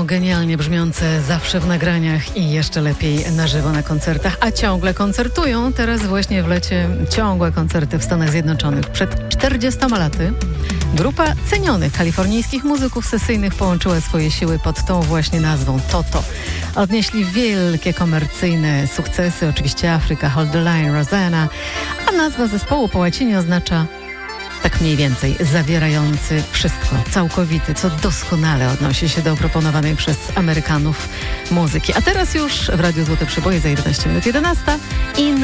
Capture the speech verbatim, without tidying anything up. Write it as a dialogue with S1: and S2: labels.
S1: są genialnie brzmiące zawsze w nagraniach i jeszcze lepiej na żywo na koncertach, a ciągle koncertują. Teraz właśnie w lecie ciągłe koncerty w Stanach Zjednoczonych. Przed czterdziestoma laty grupa cenionych kalifornijskich muzyków sesyjnych połączyła swoje siły pod tą właśnie nazwą Toto. Odnieśli wielkie komercyjne sukcesy, oczywiście Africa, Hold the Line, Rosanna, a nazwa zespołu po łacinie oznacza tak mniej więcej zawierający wszystko, całkowity, co doskonale odnosi się do proponowanej przez Amerykanów muzyki. A teraz już w Radiu Złote Przeboje za jedenaście minut jedenasta. In